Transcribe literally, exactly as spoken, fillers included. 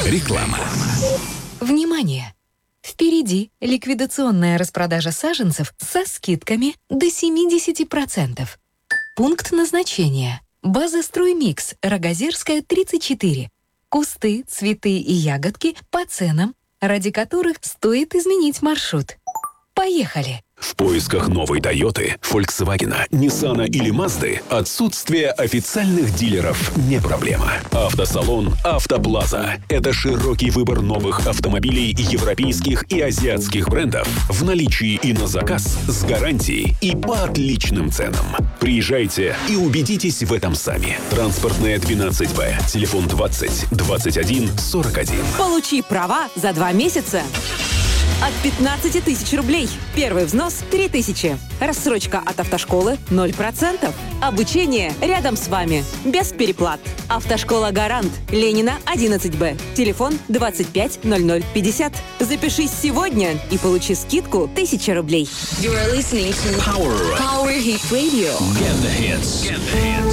Реклама. Внимание! Впереди ликвидационная распродажа саженцев со скидками до семьдесят процентов. Пункт назначения. База «Строймикс», Рогозерская, тридцать четыре. Кусты, цветы и ягодки по ценам, ради которых стоит изменить маршрут. Поехали! В поисках новой Тойоты, Фольксвагена, Ниссана или Мазды отсутствие официальных дилеров не проблема. Автосалон «Автоплаза» — это широкий выбор новых автомобилей европейских и азиатских брендов в наличии и на заказ, с гарантией и по отличным ценам. Приезжайте и убедитесь в этом сами. Транспортная двенадцать Б, телефон двадцать двадцать один сорок один. Получи права за два месяца от пятнадцати тысяч рублей. Первый взнос – три тысячи. Рассрочка от автошколы – ноль процентов. Обучение рядом с вами. Без переплат. Автошкола «Гарант». Ленина, одиннадцать Б. Телефон двадцать пять ноль ноль пятьдесят. Запишись сегодня и получи скидку тысяча рублей. You are listening to Power. Power Hit Radio. Get the hits. Get the hits.